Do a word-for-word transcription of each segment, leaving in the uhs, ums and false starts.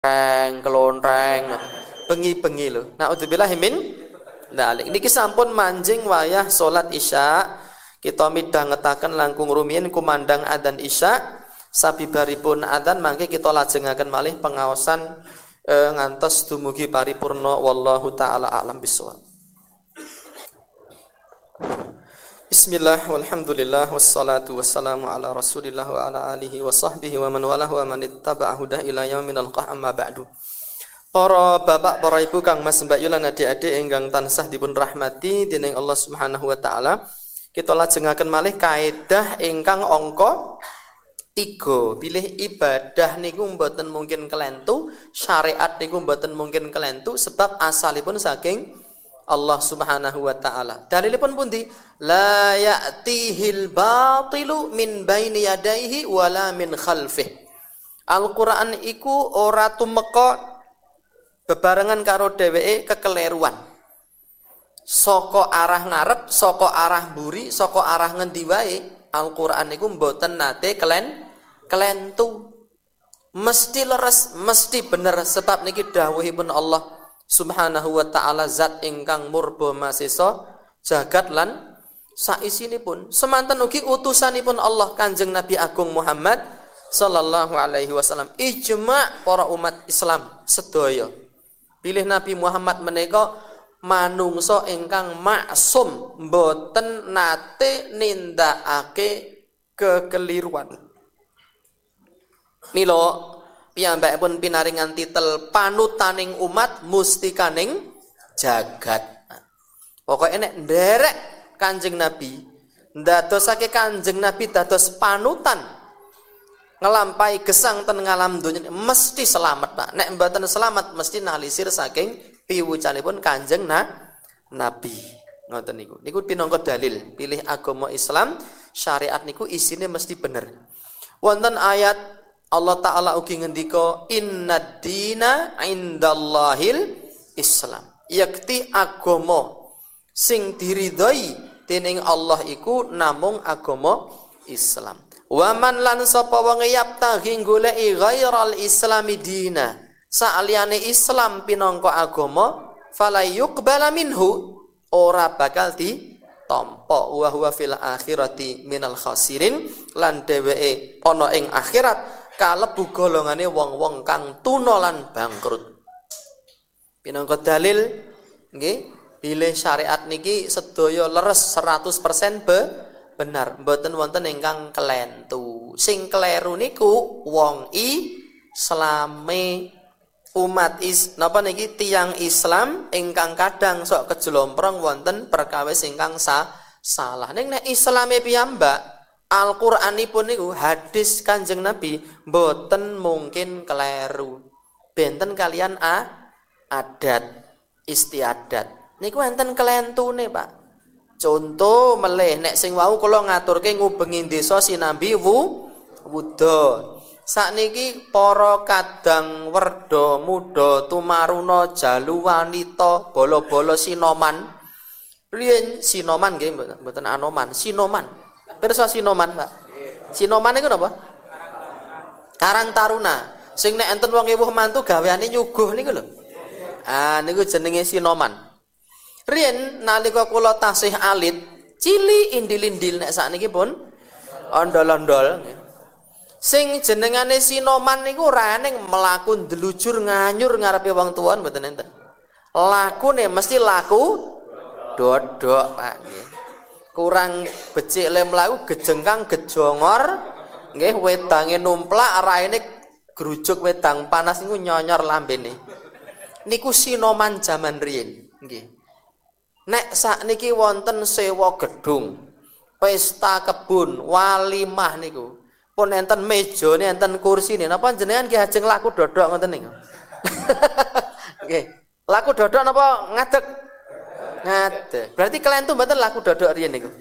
reng kelontreng bengi-bengi lho. Naudzubillahi min dzalik. Niki sampun manjing wayah salat Isya. Kita midhangetaken langkung rumiyin kumandang adzan Isya. Sabibaripun adzan mangke kita lajengaken malih pengaosan eh, ngantos dumugi paripurna wallahu taala a'lam bishawab. Bismillah walhamdulillah wassalatu wassalamu ala rasulillah wa ala alihi wa sahbihi wa man walahu wa man ittaba'a hudah ila yaumil qiyamah amma ba'du. Para bapak, para ibu, kang mas, mbak yulan, adik-adik ingkang tansah dipun rahmati dening Allah Subhanahu wa taala. Kita lajengaken malih kaidah ingkang angka tiga. Pilih ibadah niku mboten mungkin kelentu, syariat niku mboten mungkin kelentu sebab asalipun saking Allah Subhanahu wa taala. Dalilipun pundi? La ya'tihil batilu min baini yadayhi wala min khalfih. Al-Qur'an iku ora tumeka bebarengan karo dheweke kekeliruan. Saka arah ngarep, saka arah mburi, saka arah ngendi wae, Al-Qur'an iku mboten nate kelen kelentu. Mesti leres, mesti bener sebab niki dawuhipun Allah Subhanahu wa ta'ala, zat ingkang murba masesa jagat lan saisinipun. Semanten ugi utusanipun Allah Kanjeng Nabi Agung Muhammad sallallahu alaihi wasallam. Ijma' para umat Islam sedaya. Pilih Nabi Muhammad menika manungsa ingkang maksum, mboten nate nindakake kekeliruan. Mila piyambakipun pinaringan titel panutaning umat mustikaning jagat. Pokoke nek nderek Kanjeng Nabi, ndadosake Kanjeng Nabi dados panutan ngelampahi gesang ten ngalam donya, mesti selamat, Pak. Nek mboten selamat mesti nalisir saking piwucanipun Kanjeng na, Nabi. Ngoten niku. Niku pinangka dalil pilih agama Islam, syariat niku isine mesti bener. Wonten ayat Allah Ta'ala ugi ngendika innad dina indallahil Islam. Yakti agama sing diridhoi dening Allah iku namung agama Islam. Wa man lan sapa wong yaptaghi goleki ghairal islami dina, saliyane Islam pinangka agama, fala yuqbala minhu, ora bakal ditampa, wa huwa fil akhirati minal khasirin, lan dheweke ana ing akhirat kalebu golongane wong-wong kang tuna lan bangkrut. Pinangka dalil nggih, bilih syariat niki sedaya leres seratus persen be, benar, mboten wonten ingkang kelentu. Sing kleru niku wong Islame, umat is napa niki tiyang Islam ingkang kadang sok kejlomprong wonten perkawis ingkang sa, salah. Ning nek Islame piyambak, Al-Qur'anipun niku hadis Kanjeng Nabi mboten mungkin keleru. Benten kalian a adat istiadat. Niku enten kelentune, Pak. Contoh melih nek sing wau kula ngaturke ngubengi desa sinambi wu wuda. Sakniki para kadang werda muda tumaruna jalu wanita bolo-bolo sinoman. Riyen sinoman nggih mboten anoman, sinoman. Pirsa sinoman, Pak? Sinoman niku napa? Karang Taruna. Sing nek enten wong ewuh mantu gaweane nyuguh niku lho. Ah niku jenenge sinoman. Riyen nalika kula tasih alit, cili indil-indil nek sakniki pun ondol-ondol. Sing jenengane sinoman niku ora ning mlaku ndelujur nganyur ngarepe wong tuwa mboten enten. Lakune mesti laku dodok, Pak nggih. Kurang becik le mlaku gejengkang gejongor nggih, wedange numplak raine grujuk wedang panas niku nyonyor lambene. Niku sinoman jaman riyin nggih. Nek sakniki wonten sewa gedung, pesta kebun, walimah niku. Pun enten mejane, enten kursine. Napa jenengan ki ajeng laku dodok ngoten niku? Nggih. Laku dodok napa ngadeg? Ngadeg. Berarti kelentu mboten laku dodok riyen niku.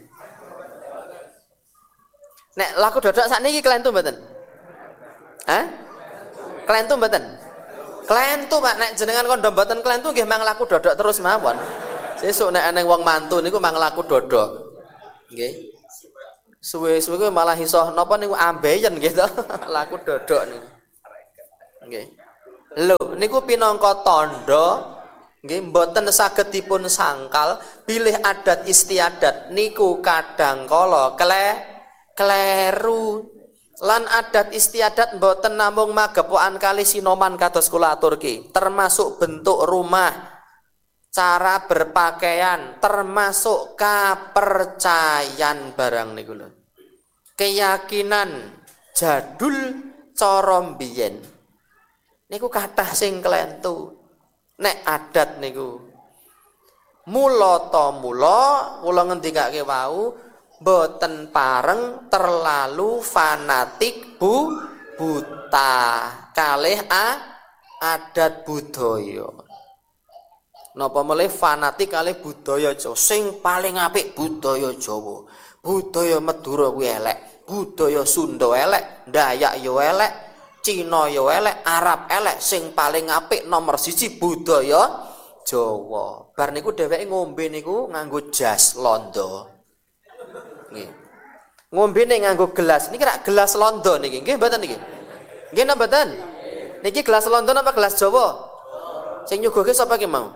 Nek laku dodok sakniki kelentu mboten? Hah? Kelentu mboten? Kelentu, Pak. Nek jenengan kandha mboten kelentu nggih mang laku dodok terus mawon. Sesuk nek eneng wong mantu niku mang laku dodok. Nggih. Suwe-suwe malah iso napa niku ambeien gitu. Laku dodok niku. Nggih. Lho niku pinangka tandha nggih mboten saged dipun sangkal bilih adat istiadat niku kadang kala kle kleru lan adat istiadat mboten namung magepokan kali sinoman kados kula aturki termasuk bentuk rumah, cara berpakaian, termasuk kapercayan barang niku lho. Keyakinan jadul cara mbiyen niku kathah sing klentu. Nek adat niku mula ta mula kula ngendikake wau boten pareng terlalu fanatik bu buta kalih a adat budaya. Napa mulai fanatik kalih budaya Jawa sing paling apik budaya Jawa. Budaya Madura kuwi elek, budaya Sunda elek, Dayak yo elek, Cina yo elek, Arab elek, sing paling apik nomor siji budaya Jawa. Bar niku dheweke ngombe niku nganggo jas londo. Nggih. Ngombene nganggo gelas. Niki rak gelas londo niki. Nggih mboten niki? Nggih napa mboten? Niki gelas londo napa gelas Jawa? Sing nyuguhke sapa ki mau?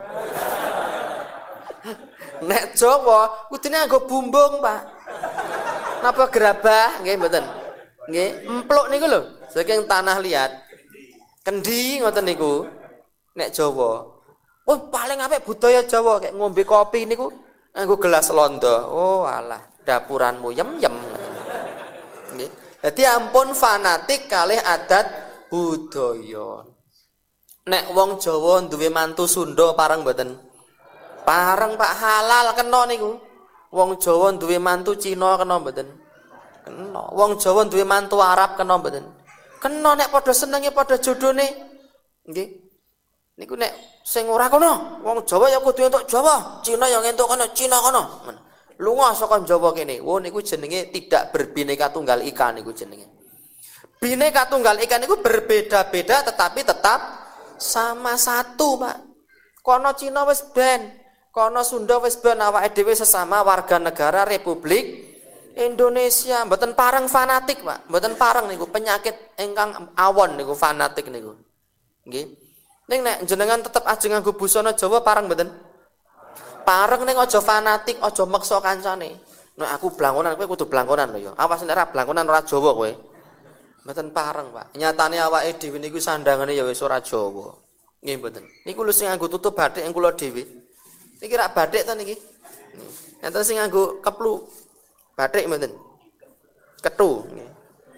Nek Jawa kudune nganggo bumbung, Pak. Napa gerabah? Nggih mboten? Nggih, empluk niku lho, saking tanah liat. Kendi ngoten niku. Nek Jawa. Oh, paling apik budaya Jawa kayak ngombe kopi niku nganggo gelas londo. Oh, alah, dapuranmu yem-yem. Nggih. Dadi ampun fanatik kalih adat budaya. Nek wong Jawa duwe mantu Sunda pareng mboten? Pareng Pak, halal kena niku. Wong Jawa duwe mantu Cina kena mboten? Kena. Wong Jawa duwe mantu Arab kena mboten? Kena nek padha senenge padha jodhone. Nggih. Niku nek sing ora kono, wong Jawa ya kudu entuk Jawa, Cina ya entuk kono, Cina kono. Lunga saka Jawa kene. Oh niku jenenge tidak berbineka tunggal ika niku jenenge. Bineka tunggal ika niku berbeda-beda tetapi tetap sama satu, Pak. Kono Cina wis ben, kono Sunda wis ben, awake dhewe sesama warga negara Republik Indonesia. Mboten pareng fanatik, Pak. Mboten pareng niku penyakit ingkang awon niku fanatik niku. Nggih. Ning nek jenengan tetep ajeng nganggo busana Jawa pareng mboten? Pareng ning aja fanatik, aja meksa kancane. Nek aku blangkonan kowe kudu blangkonan lho ya. Awas nek ora blangkonan ora Jawa kowe. Mboten pareng, Pak. Nyatane awake dhewe niku sandangane ya wis ora Jawa. Nggih mboten. Niku lho sing nganggo tutup bathik yang kula dhewe. Niki rak bathik ta niki? Enten sing nganggo keplu. Bathik mboten. Kethu nggih.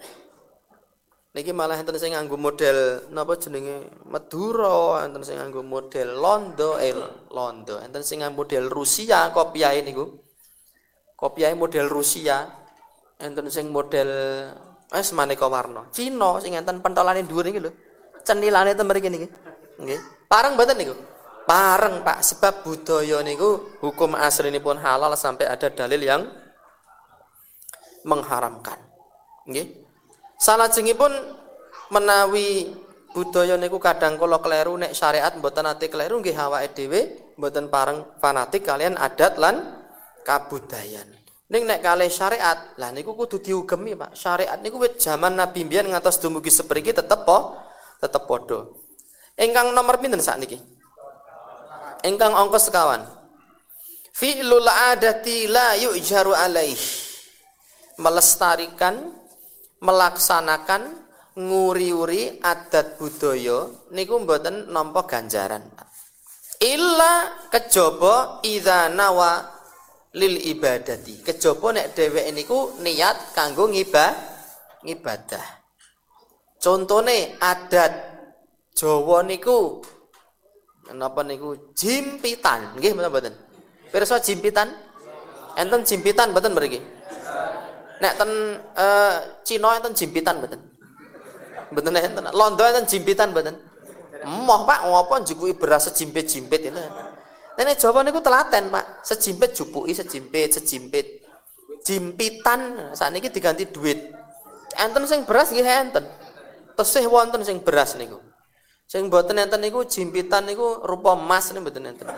Niki malah enten sing nganggo model napa jenenge Madura, enten sing nganggo model londo, eh londo, enten sing nganggo model Rusia kopiahe niku. Kopiahe model Rusia. Enten sing model wis maneka warna. Cina sing enten pentolane dhuwur niki lho. Cenilane ten mriki niki. Nggih. Pareng mboten niku? Pareng, Pak, sebab budaya niku hukum aslinipun halal sampai ada dalil yang mengharamkan. Nggih. Salajengipun menawi budaya niku kadang kala kleru nek syariat mboten ate kleru nggih awake dhewe mboten pareng fanatik kalian adat lan kabudayan. Ning nek kalih syariat, lah niku kudu diugemi, Pak. Syariat niku wit jaman Nabi mbiyen ngantos dumugi sepriki tetep po, tetep padha. Ingkang nomor pinten sakniki? Ingkang angka sekawan. Fi'lul adati la yu'jaru alaih. Melestarikan, melaksanakan, nguri-uri adat budaya niku mboten nampa ganjaran. Illa kejaba idza nawa lil ibadati. Kejaba nek dheweke niku niat kanggo ngibah ngibadah. Contone adat Jawa niku napa niku jimpitan, nggih mboten? Pirsa jimpitan? Enten jimpitan mboten mriki? Nek ten uh, Cina enten jimpitan mboten? Mboten enten. Londo enten jimpitan mboten? Emoh, Pak, ngopo njupuki beras sejimpit-jimpit itu. Nek Jawa niku telaten, Pak. Sejimpit jupuki sejimpit, sejimpit. Jimpitan sakniki diganti duit. Enten sing beras nggih enten. Tesih wonten sing beras niku. Sing mboten enten niku jimpitan niku rupa emas niku mboten enten.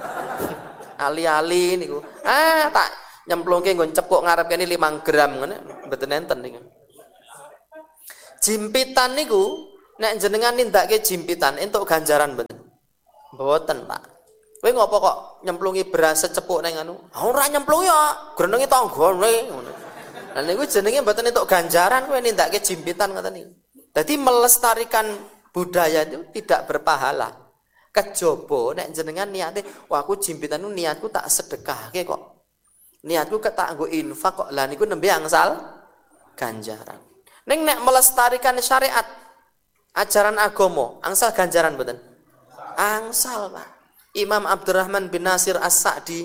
Ali-ali niku. Ah, tak nyemplungke nggon cepuk ngarep kene lima gram ngene mboten enten niku. Jimpitan niku nek jenengan nindakake jimpitan entuk ganjaran mboten? Mboten, Pak. Kowe ngopo kok nyemplungi beras secepuk ning anu? Ora nyemplung ya, grenenge tanggane ngono. Lah niku jenenge mboten entuk ganjaran kowe nindakake jimpitan ngoten niku. Dadi melestarikan budaya itu tidak berpahala. Kejaba nek jenengan niate, wah aku jimpitan niku niatku tak sedekahke kok. Niatku tak nggo infak kok. Lah niku nembe angsal ganjaran. Ning nek melestarikan syariat, ajaran agama, angsal ganjaran mboten? Angsal, Pak. Imam Abdurrahman bin Nasir As-Sa'di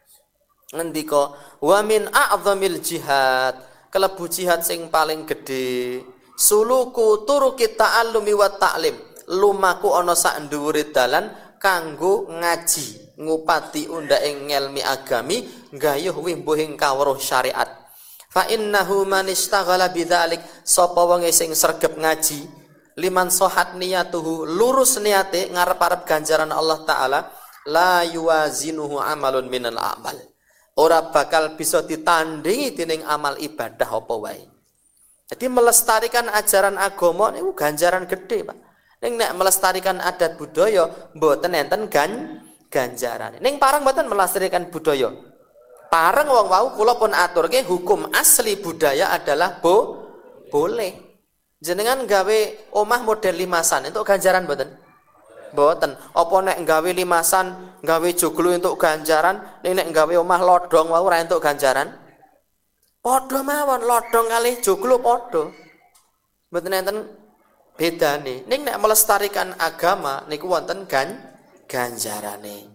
ngendika, "Wa min a'dhamil jihad," kelebu jihad sing paling gedhe, suluku turuki ta'allumi wa ta'lim, lumaku ana sak dhuwure dalan kanggo ngaji, ngupati undhake ngelmi agami, gayuh wimbuhing kawruh syariat. Fa innahu man istaghala bidzalik, sapa wong sing sregep ngaji, liman sohat niyatuhu, lurus niate ngarep-arep ganjaran Allah taala, la yuwazinuhu amalun minal amal, ora bakal bisa ditandingi dening amal ibadah apa wae. Jadi melestarikan ajaran agama niku ganjaran gede, Pak. Ning nek melestarikan adat budaya mboten enten gan ganjaran. Ning parang mboten melestarikan budaya. Parang wong wau kula pun aturke hukum asli budaya adalah bo boleh. Jenengan gawe omah model limasan entuk ganjaran mboten? Mboten. Apa nek gawe limasan, gawe joglo entuk ganjaran, ning nek gawe omah lodong wau ora entuk ganjaran? Padha mawon, lodong kalih joglo padha. Mboten enten bedane. Ning nek melestarikan agama niku wonten gan ganjarane.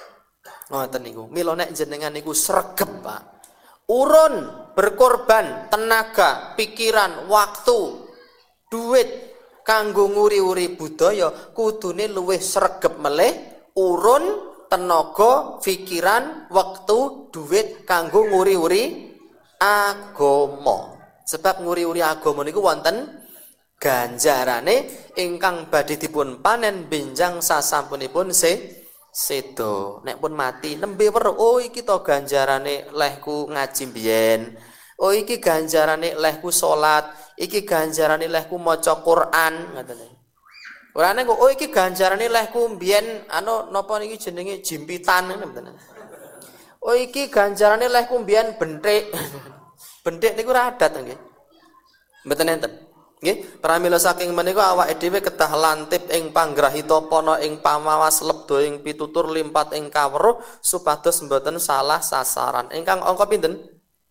Ngoten niku. Mila nek jenengan niku sregep, Pak. Urun berkorban tenaga, pikiran, waktu, duit kanggo nguri-uri budaya kudune luwih sregep melih urun tenaga, pikiran, waktu, duit kanggo nguri-uri agama. Sebab nguri-uri agama niku wonten ganjarane ingkang badhe dipun panen benjang sasampunipun se sedo. Nek pun mati nembe weruh, oh iki to ganjarane lehku ngaji biyen. Oh iki ganjarane lehku salat, iki ganjarane lehku maca Quran, ngoten. Ora nek oh iki ganjarane lehku biyen anu napa niki jenenge jimpitan ngoten. Oh iki ganjarane lehku biyen benthik. Benthik niku ora adat nggih. Mboten enten. Nggih, pramila saking menika awake dhewe kedah lantip ing panggrahita pana ing pamawas lebda ing pitutur limpat ing kawruh supados mboten salah sasaran. Ingkang angka pinten?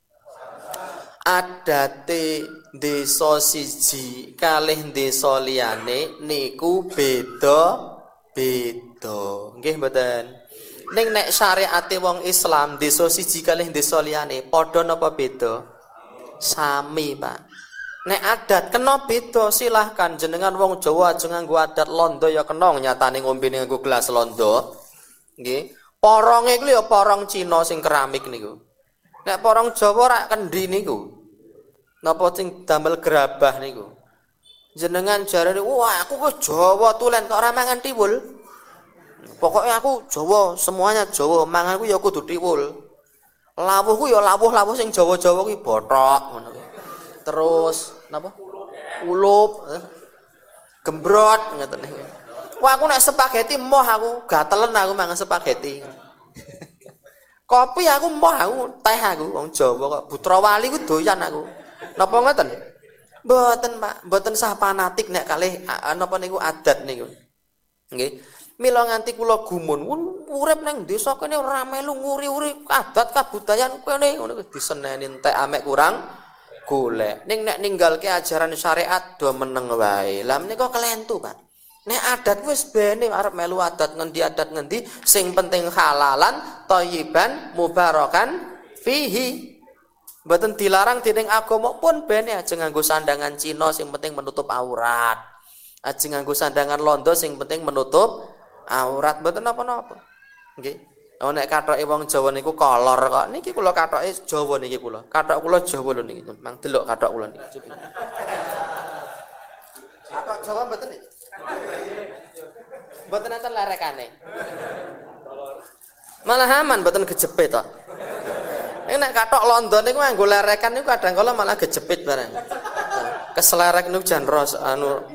Adate desa siji kalih desa liyane niku beda-beda. Nggih mboten. Ning nek syariate wong Islam desa siji kalih desa liyane padha napa beda? Sami, Pak. Nek adat kena beda silahkan jenengan wong Jawa aja nganggo adat londo ya kena nyatane ngombe nganggo gelas londo. Nggih. Poronge iku ya porong Cina sing keramik niku. Nek porong Jawa rak kendi niku. Napa sing damel gerabah niku. Jenengan jarane wah aku kok Jawa tulen kok ora mangan tiwul. Pokoknya aku Jawa, semuanya Jawa, manganku ya kudu tiwul. Lawuhku ya lawuh-lawuh sing Jawa-Jawa kuwi bothok ngono. Terus napa? Ulup, eh? Gembrot ngoten niku. Wah aku nek spaghetti moh aku, gatelen aku mangan spaghetti. Kopi aku moh aku, teh aku wong Jawa kok. Putra Wali ku doyan aku. Napa ngoten? Mboten, Pak, mboten sah fanatik nek kalih napa niku adat niku. Nggih. Mila nganti kula gumun, urip nang desa kene ora melu nguri-uri adat kabudayan kene ngono diseneni entek amek kurang golek. Ning nek ninggalke ajaran syariat do meneng wae. Lah menika kelentu, Pak. Nek adat wis bene arep melu adat ngendi adat ngendi, sing penting halalan, thayyiban, mubarakan fihi. Mboten dilarang dening agama pun bene aja nganggo sandangan Cina sing penting menutup aurat. Aja nganggo sandangan londo sing penting menutup aurat, mboten napa-napa. Nggih. Oh nek kathoke wong Jawa niku kolor kok. Niki kula kathoke Jawa niki kula. Kathok kula Jawa lho niki. Mang delok kathok kula niki. Kathok Jawa mboten niki. Mboten enten lerekane. Malah aman mboten kejepit to. Nek kathok London niku nganggo lerekan niku kadang kala malah kejepit barang. Keselerek niku jan ros anu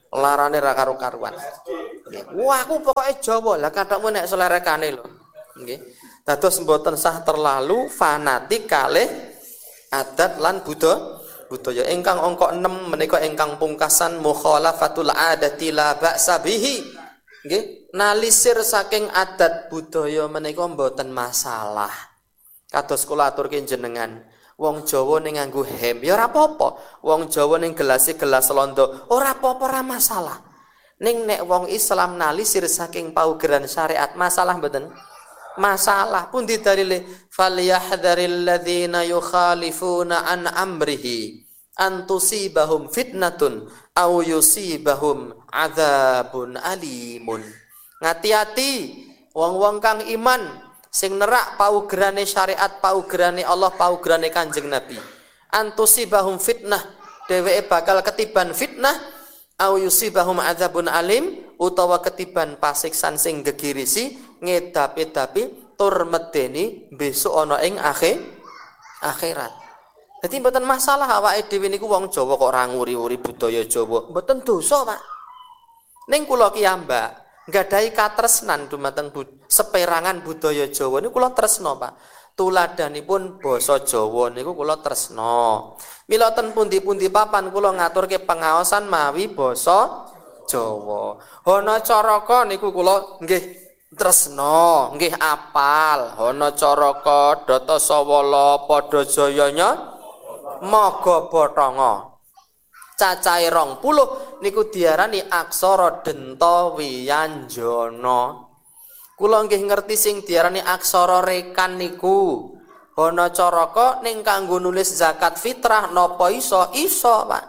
Larane ra karu-karuan. Nggih. Wah, aku pokoke Jawa. Lah kathokmu nek selerekane lho. Nggih. Dados mboten sah terlalu fanatik kalih adat lan budaya. Budaya ingkang angka enam menika ingkang pungkasan mukhalafatul adati la ba'sa bihi. Nggih, nalisir saking adat budaya menika mboten masalah. Kados kula aturke jenengan, wong Jawa ning nganggo hem ya ora apa-apa. Wong Jawa ning gelase gelas londo ora apa-apa, ora masalah. Ning nek wong Islam nalisir saking paugeran syariat masalah mboten? Masalah. Pundi dalile? Falyahdharil ladzina yukhalifuna an amrihi an tusibahum fitnatun aw yusibahum adzabun alimun. Ngati-ati wong-wong kang iman sing nerak paugerane syariat, paugerane Allah, paugerane Kanjeng Nabi. An tusibahum fitnah, dheweke bakal ketiban fitnah, aw yusibahum adzabun alim, utawa ketiban pasiksan sing gegirisi ngedapi-dapi tur medeni besok ana ing akhir akhirat. Dadi mboten masalah awake dhewe niku wong Jawa kok ora nguri-uri budaya Jawa. Mboten dosa, Pak. Ning kula kiyambak nggadahi katresnan dumateng bud seperangan budaya Jawa niku kula tresna, Pak. Tuladanipun basa Jawa niku kula tresna. Mila ten pundi-pundi papan kula ngaturke pengaosan mawi basa Jawa. Hana caraka niku kula nggih tresna, nggih apal. Hana caraka data sawala padha jayanya maga bathanga. Cacahe rong puluh niku diarani aksara denta wiyanjana. Kula nggih ngerti sing diarani aksara rekan niku. Hana caraka ning kanggo nulis zakat fitrah napa iso? Iso, Pak.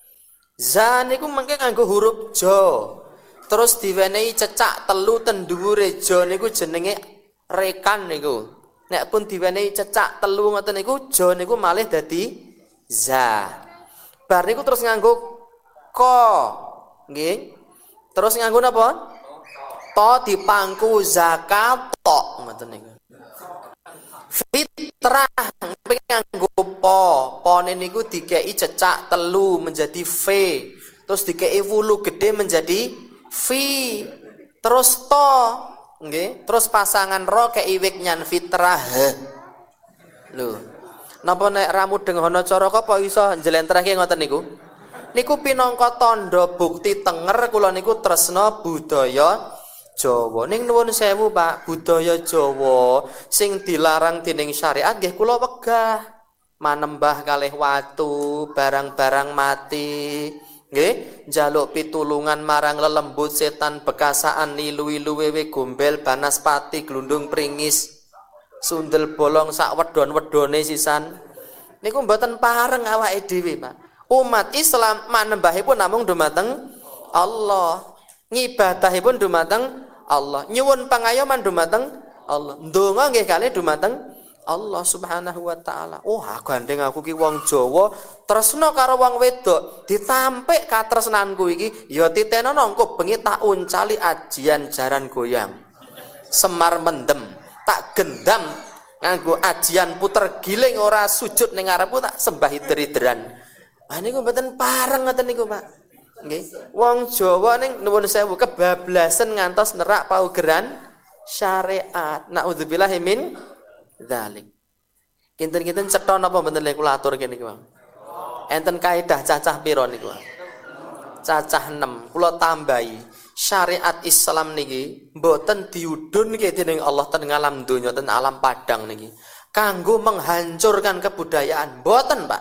Za niku mengke nganggo huruf ja. Terus diwenehi cecak telu ten dhuwure ja niku jenenge rekan niku. Nek pun diwenehi cecak telu ngoten niku ja niku malih dadi za. Bar niku terus nganggo ko. Nggih. Terus nganggo napa? To dipangku zakat to ngoten niku. Fitrah nganggo po. Pone niku dikei cecak telu menjadi v. Terus dikei wulu gede menjadi fi. Terus to. Nggih. Terus pasangan ro kei wik nyan fitrah. Lho. Napa nek ramu deng hana caraka apa iso njlentrehke ngoten niku? Niku pinangka tandha bukti tenger kula niku tresna budaya Jawa. Ning nuwun sewu, Pak, budaya Jawa sing dilarang dening syariat nggih kula wegah. Manembah kalih watu, barang-barang mati, nggih, njaluk pitulungan marang lelembut setan bekasaan nilu-ilu wewe gombel banaspati glundung pringis. Sundel bolong sak wedon-wedone sisan. Niku mboten pareng awake dhewe, Pak. Umat Islam manembahipun namung dumateng Allah. Ngibadahipun dumateng Allah. Nyuwun pangayoman dumateng Allah. Ndonga nggih kalih dumateng Allah Subhanahu wa taala. Oh, gandeng aku ki wong Jawa, tresna karo wong wedok, ditampik katresnanku iki ya titenono engko bengi tak uncali ajian jaran goyang. Semar mendem tak gendam nganggo ajian puter giling ora sujud ning ngarepku tak sembah hidri-hidran. Ah niku mboten pareng ngoten niku, Pak. Nggih. Wong Jawa ning nuwun sewu kebablasan ngantos nerak paugeran syariat. Nauzubillahi min dzalik. Kinten-kinten cetha napa mboten lek kula aturke niku, Bang. Enten kaidah cacah pira niku? Cacah enam. Kula tambahi. Syariat Islam niki mboten diudhunke dening Allah ten alam donya ten alam padang niki kanggo menghancurkan kebudayaan, mboten, Pak.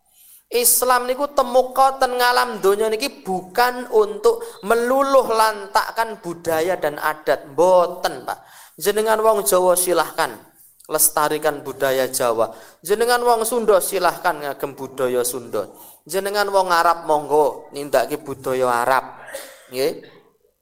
Islam niku temuka ten alam donya niki bukan untuk meluluh lantakkan budaya dan adat, mboten, Pak. Jenengan wong Jawa silahkan lestarikan budaya Jawa. Jenengan wong Sunda silahkan ngagem budaya Sunda. Jenengan wong Arab monggo nindakake budaya Arab. Nggih.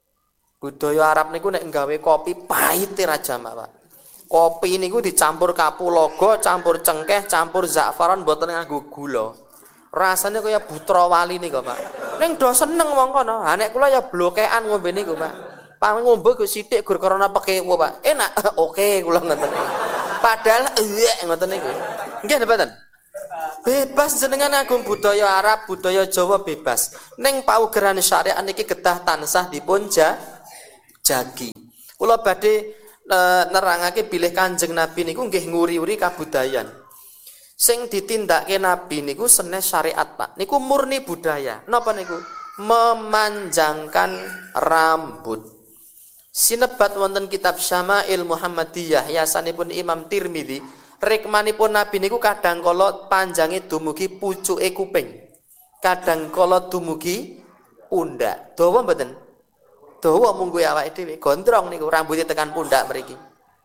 Budaya Arab niku nek nggawe kopi pahit ra jamak, Pak. Kopi niku dicampur kapulaga, campur cengkeh, campur za'faran mboten nganggo gula. Rasane kaya Butra Wali niku, Pak. Ning do seneng wong kono. Ha nek kula ya blokekan ngombe niku, Pak. Pak ngombe go sithik gur karena pekewo, Pak. Enak. Oke, kula ngoten. Padahal iya ngoten niku. Nggih mboten? Bebas jenengan ngagem budaya Arab, budaya Jawa bebas. Ning paugeran syariat niki kedah tansah dipun ja, jagi. Kula badhe e, nerangake bilih Kanjeng Nabi niku nggih nguri-uri kabudayan. Sing ditindakake Nabi niku senes syariat, Pak. Niku murni budaya. Napa niku? Memanjangkan rambut. Sinebat wonten kitab Syama'il Muhammadiyah yasanipun Imam Tirmidzi, rikmanipun Nabi niku kadang kala panjange dumugi pucuke kuping. Kadang kala dumugi pundak. Dawa mboten? Dawa mung kuwi awake dhewe, gondrong niku rambutnya tekan pundak mriki.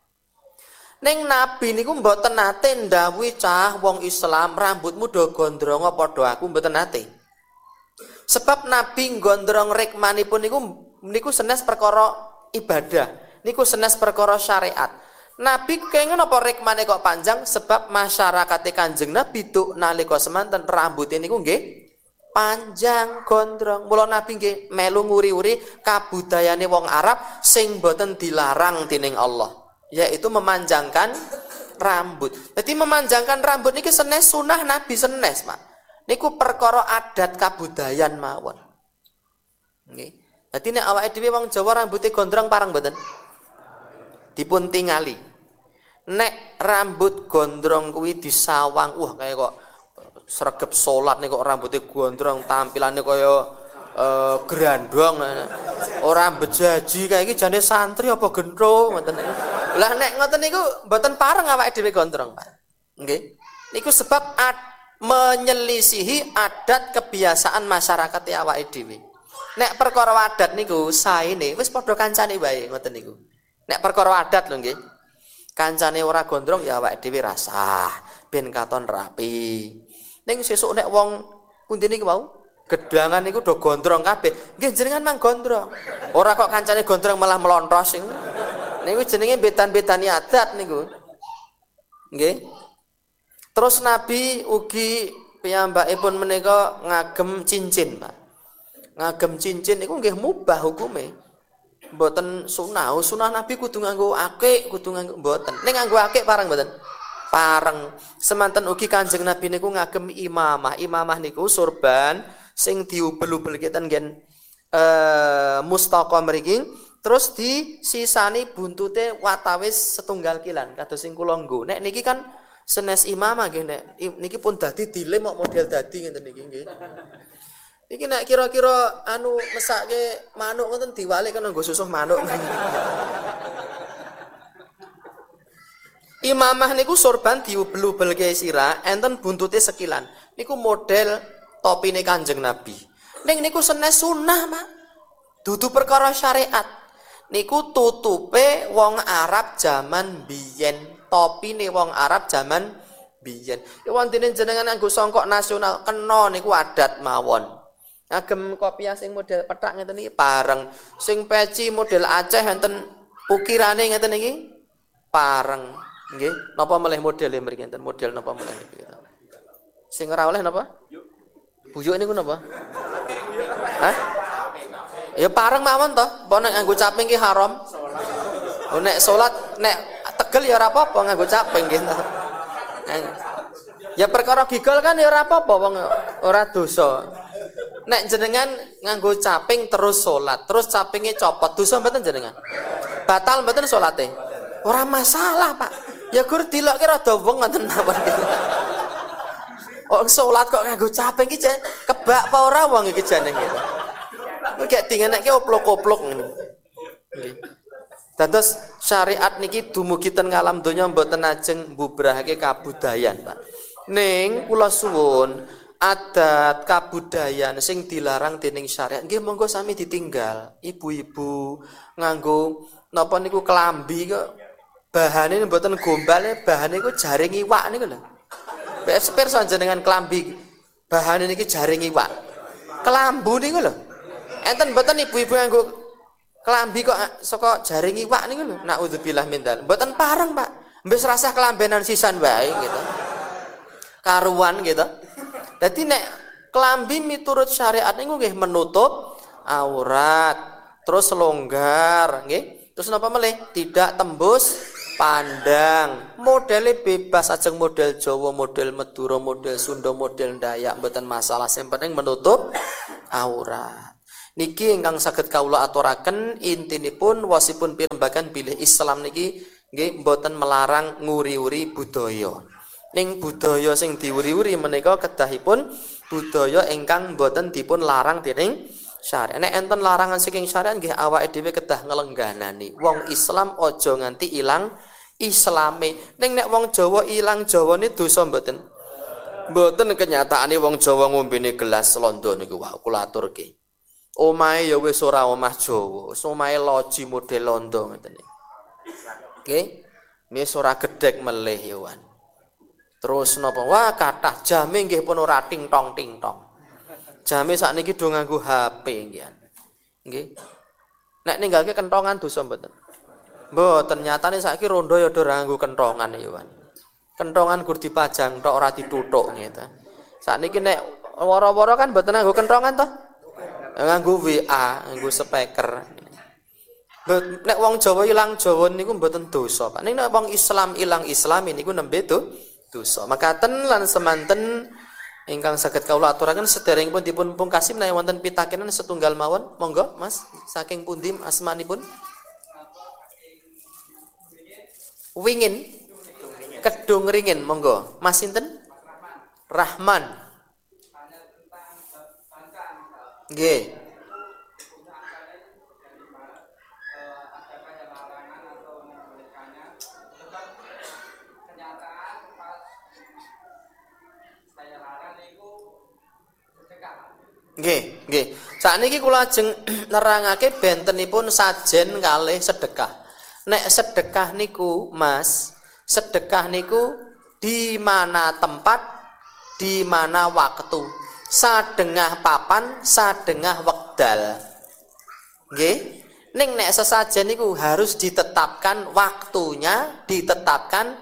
Ning Nabi niku mboten nate ndhawuhi cah wong Islam rambutmu do gondrong padha aku mboten nate. Sebab Nabi gondrong rikmanipun niku niku senes perkara ibadah, niku senes perkara syariat. Nabi kenging apa rikmane kok panjang sebab masyarakat Kanjeng Nabi tuk nalika semanten rambutnya niku nggih panjang gondrong. Mula Nabi nggih melu nguri-uri kabudayane wong Arab sing mboten dilarang dening Allah, yaitu memanjangkan rambut. Jadi memanjangkan rambut niki senes sunah Nabi senes, Pak. Niku perkara adat kabudayan mawon. Nggih. Dadi nek awake dhewe wong Jawa rambutnya gondrong parang mboten? Dipun tingali. Nek rambut gondrong kuwi disawang, wah kaya kok sregep salat nek kok rambutnya gondrong, tampilane kaya Uh, gerandong ora bejaji kayak iki jane santri apa gendro ngoten niku. Lah nek ngoten niku mboten pareng awake dhewe gondrong, Pak. Nggih. Niku sebab ad, menyelisihi adat kebiasaan masyarakat awake dhewe. Nek perkara adat niku saene wis padha kancane wae ngoten niku. Nek perkara adat lho nggih. Kancane ora gondrong ya awake dhewe rasah ben katon rapi. Ning sesuk nek wong pundi niku wau gedangan niku do gondrong kabeh. Nggih jenengan mang gondrong. Ora kok kancane gondrong malah melontos niku. Niku jenenge betan-betani adat niku. Nggih. Terus Nabi ugi piyambakipun menika ngagem cincin, Pak. Ngagem cincin niku nggih mubah hukume. Mboten sunah. Sunah Nabi kudu nganggo akik, kudu nganggo mboten. Ning nganggo akik parang mboten? Pareng. Semanten ugi Kanjeng Nabi niku ngagem imamah. Imamah niku sorban sing diubel-ubelke ten nggen eh mustaqa mriki, terus disisani buntute watawis setunggal kilan kados sing kula nggo. Nek niki kan senes imamah nggih, nek niki pun dadi dilem kok model dadi ngeten niki nggih. Iki nek kira-kira anu mesake manuk ngoten diwalik kan nggo susuh manuk. Imamah niku sorban diubel-ubelke sirah enten buntute sekilan. Niku model topine Kanjeng Nabi. Ning niku senes sunah, Mak. Dudu perkara syariat. Niku tutupe wong Arab zaman biyen, topine wong Arab zaman biyen. Ya wonten jenengan nganggo songkok nasional kena niku adat mawon. Ngagem kopiah sing model pethak ngeten iki pareng. Sing peci model Aceh enten ukirane ngeten iki pareng. Nggih, napa melih modele mriki enten model napa melih niki. Sing ora oleh napa? Buyuk niku napa? Hah? Ya pareng mawon to. Apa nek nganggo caping ki haram? Oh nek salat nek tegel ya ora apa-apa nganggo caping nggih. Ya perkara gigol kan ya ora apa-apa wong ora dosa. Nek jenengan nganggo caping terus salat, terus capinge copot, dosa mboten jenengan? Batal mboten salate? Ora masalah, Pak. Ya gur dilokke rada wong ngoten mawon. Oh salat kok nganggo caping iki kebak apa ora wong iki jane gitu. Kayak dingeneke oplok-oplok ngene. Nggih. Dados syariat niki dumugi ten ngalam donya mboten ajeng mbubrahake kabudayan, Pak. Ning kula suwun adat kabudayan sing dilarang dening syariat nggih monggo sami ditinggal. Ibu-ibu nganggo napa niku kelambi kok bahane mboten gombal, bahane iku jaring iwak niku lho. Pirsa jenengan kelambi bahane niki jaring iwak. Kelambu niku lho. Enten mboten ibu-ibu nganggo kelambi kok saka jaring iwak niku lho. Naudzubillah min dzalik. Mboten pareng, Pak. Mbes rasah kelambenan sisan wae gitu. Karuan gitu. Dadi nek kelambi miturut syariat niku nggih menutup aurat, terus longgar, nggih. Terus napa melih? Tidak tembus pandang. Modele bebas, ajeng model Jawa, model Madura, model Sunda, model Dayak, mboten masalah. Sing penting menutup aurat. Niki ingkang saged kawula aturaken intinipun wasipun pirembagan bilih Islam niki nggih mboten melarang nguri-uri budaya. Ning budaya sing diuri-uri menika kedahipun budaya ingkang mboten dipun larang dening syariat. Nek enten larangan saking syariat nggih awake dhewe kedah nglengganani. Wong Islam aja nganti ilang Islame. Ning nek wong Jawa ilang Jawane dosa mboten? Mboten kenyataane wong Jawa ngombene gelas londo niku wae kula aturke. Omahe ya wis ora omah Jawa, omahe loji model londo ngeten iki. Nggih. Wis ora gedhek melih ya wan. Terus napa? Wah, kathah jame nggih pun ora ting-tong ting-tong. Jame sakniki do nganggo H P nggih. Nggih. Nek ninggalke kentongan dosa mboten? Mboten, nyatane saiki rondo ya do ora nganggo kentongan ya wan. Kentongan gur dipajang tok ora dituthuk ngeten. Sakniki nek wara-wara kan mboten nganggo kentongan toh? Nganggo W A, nganggo speaker. Nek wong Jawa ilang Jawa niku mboten dosa, Pak. Nek wong Islam ilang Islam niku nembe to dosa. Makaten lan semanten ingkang saged kawula aturaken sederengipun dipun pungkasi menawi wonten pitakenan setunggal mawon. Monggo, Mas. Saking pundi asmanipun? Wingin. Kedung ringin, monggo. Mas sinten? Rahman. Nggih. Nggih, nggih. Sakniki kula ajeng nerangake bentenipun sajen kalih sedekah. Nek sedekah niku, Mas, sedekah niku di mana tempat, di mana waktu. Sadengah papan, sadengah wekdal. Nggih. Ning nek sesajen niku harus ditetapkan waktunya, ditetapkan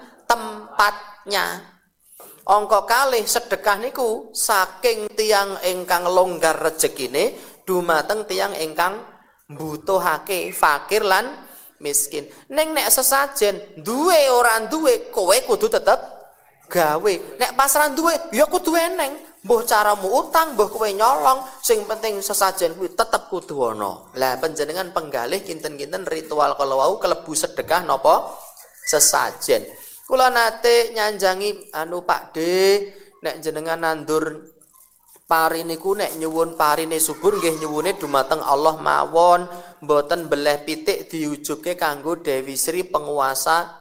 tempatnya. Angka kalih sedekah niku saking tiang ingkang longgar rejekine dumateng tiang ingkang mbutuhake, fakir lan miskin. Ning nek sesajen duwe ora duwe kowe kudu tetep gawe. Nek pas ra duwe ya kudu eneng. Mbuh caramu utang, mbuh kowe nyolong, sing penting sesajen kuwi tetep kudu ana. Lah panjenengan penggalih kinten-kinten ritual kala wau kelebu sedekah napa sesajen. Kula nate nyanjangi anu Pak D, nek jenengan nandur pari niku nek nyuwun parine subur nggih nyuwune dumateng Allah mawon, mboten beleh pitik diujuke kanggo Dewi Sri penguasa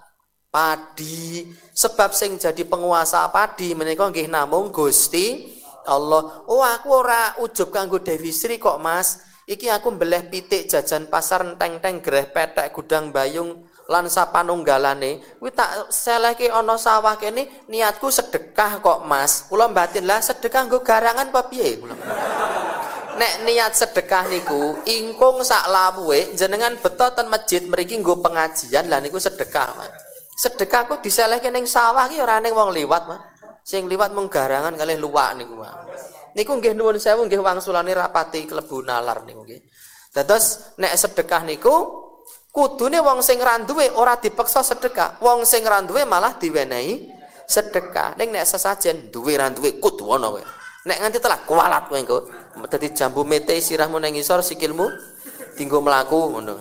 padi. Sebab sing jadi penguasa padi menika nggih namung Gusti Allah. Oh, aku ora ujub kanggo Dewi Sri kok, Mas. Iki aku beleh pitik jajan pasar enteng-enteng greh petek gudang bayung lan sapanunggalane kuwi tak selehke ana sawah kene niatku sedekah kok Mas. Kula batin lah sedekah nggo garangan apa piye kula. Nek niat sedekah niku ingkung sak lawuhe jenengan beto ten masjid mriki nggo pengajian lah niku sedekah Mas. Sedekah kok diselehke ning sawah ki ora ning wong liwat Mas. Sing liwat mung garangan kalih luwak niku Mas. Niku nggih nuwun sewu nggih wangsulane rapati klebu nalar niku nggih. Dados nek sedekah niku kudune wong sing ra duwe ora dipeksa sedekah. Wong sing ra duwe malah diwenehi sedekah. Ning nek sesajen duwe ra duwe kudu ana kowe. Nek nganti telah kualat kowe engko dadi jambu mete sirahmu nang ngisor sikilmu dienggo mlaku ngono.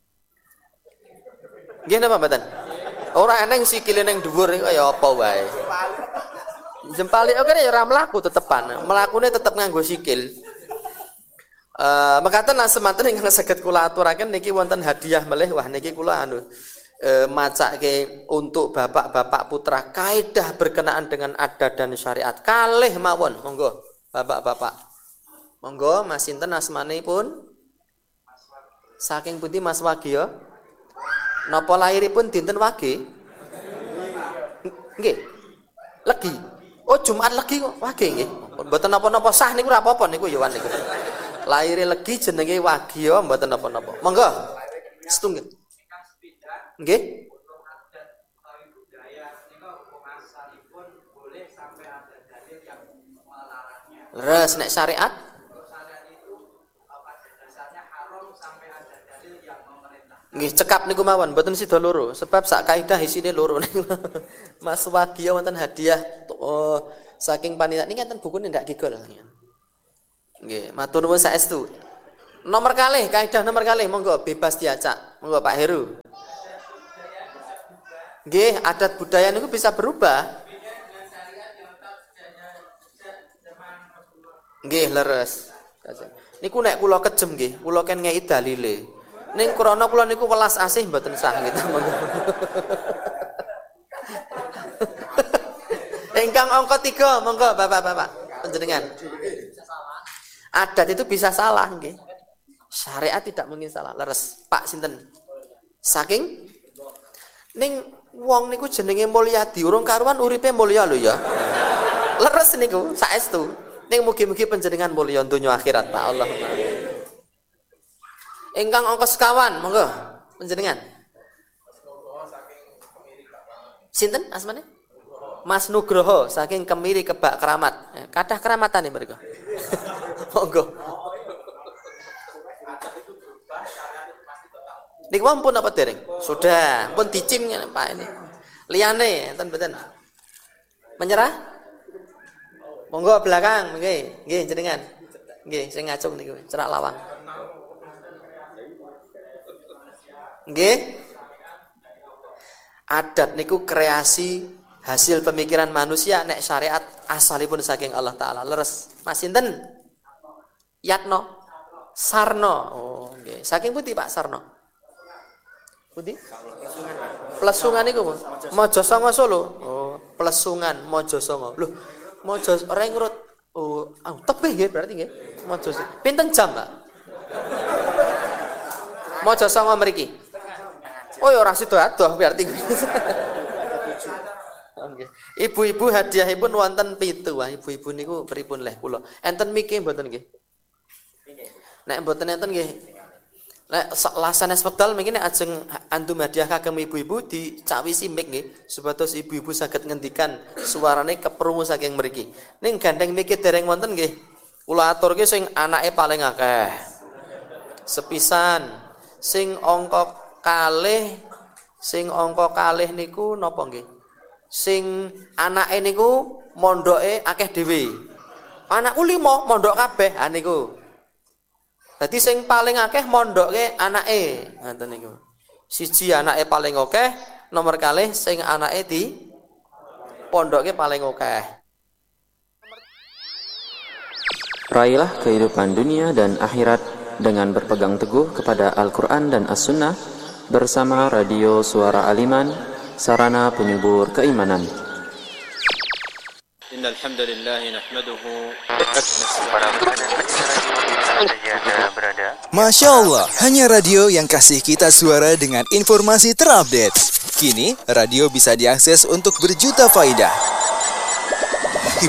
Nggih napa mboten? Ora eneng sikile ning dhuwur kaya apa wae. Jempali oke ya ora mlaku tetepan. Mlakune tetep nganggo sikil. Uh, mekaten lan semanten ingkang saged kula aturaken niki wonten hadiah melih. Wah niki kula anu uh, macake untuk bapak-bapak putra kaidah berkenaan dengan adat dan syariat kalih mawon. Monggo bapak-bapak. Monggo Mas sinten asmanipun? Saking pundi Mas Wagi ya? Napa lairipun dinten Wage? Nggih. Legi. Oh Jumat Legi kok Wage nggih. Mboten napa-napa sah niku ora apa-apa niku ya wan niku. Laire Legi jenenge Wagya mboten napa-napa. Monggo. Setunggal. Nggih. Leres nek syariat? Nggih, cekap niku mawon, mboten sida loro, sebab sak kaidah isine loro niku. Mas Wagya wonten hadiah oh, saking panitia niki enten bukune ndak gigol. Nggih, matur nuwun saestu. Nomor kalih, kaidah nomor kalih monggo bebas diacak. Monggo Pak Heru. Nggih, adat budaya niku bisa berubah. Nggih, leres. Niku nek kula kejem nggih, kula ken ngeki dalile. Ning krana kula niku welas asih mboten sah gitu. Ingkang angka tiga, monggo Bapak-bapak panjenengan. Adat itu bisa salah nggih. Syariat tidak mungkin salah. Leres, Pak sinten? Saking ning wong niku jenenge Mulyadi, urung karuan uripe mulya lho ya. Leres niku saestu. Ning mugi-mugi panjenengan mulya donya akhirat Pak Allah. Ingkang angka sekawan, monggo panjenengan. Sinten asmane? Mas Nugroho saking Kemiri Kebak Keramat. Kathah keramatan nih mereka. Monggo. Niku pun apa dereng? Sudah, pun dicim Pak ini. Liyane enten mboten? Menyerah? Monggo belakang, nggih, nggih jenengan. Nggih, sing ngacung niku, cerak lawang. Nggih. Adat niku kreasi hasil pemikiran manusia, nek syariat asalipun saking Allah taala. Leres. Mas sinten? Yatno. Sarno. Oh, nggih. Saking pundi Pak Sarno? Pundi? Plesungan niku, Bu. Mojosongo Solo. Oh, Plesungan Mojosongo. Loh, Mojo Rengrut. Oh, ah, tebih nggih berarti nggih. Mojo. Pinten jam, Pak? Mojosongo mriki. Oh, ya ora sida adoh berarti. Nggih. Ibu-ibu hadiahipun wonten pitu. Wah, ibu-ibu niku pripun leh kula. Enten mike mboten nggih? Nek mboten enten nggih. Nek lasanes wekdal mungkin nek ajeng antum hadiah kagem ibu-ibu dicawisi mik nggih supados ibu-ibu saged ngendikan suarane keprungu saking mriki. Ning gandeng mike dereng wonten nggih. Kula aturke sing anake paling akeh. Sepisan sing angka kalih sing angka kalih niku napa nggih? Sing anake niku mondoke akeh dhewe. Anakku lima mondok kabeh. Ha niku. Dadi sing paling akeh mondoke anake, ngoten niku. Siji anake paling akeh, nomor kalih sing anake di pondoke paling akeh. Raihlah kehidupan dunia dan akhirat dengan berpegang teguh kepada Al-Quran dan As-Sunnah bersama Radio Suara Aliman, sarana penyubur keimanan. Innal hamdalillah nahmaduhu. Masya Allah, hanya radio yang kasih kita suara dengan informasi terupdate. Kini, radio bisa diakses untuk berjuta faedah.